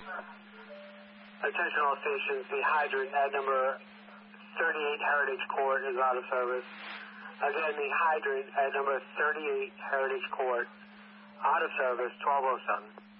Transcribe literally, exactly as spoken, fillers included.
Attention all stations, the hydrant at number thirty-eight Heritage Court is out of service. Again, the hydrant at number thirty-eight Heritage Court, out of service, twelve oh seven.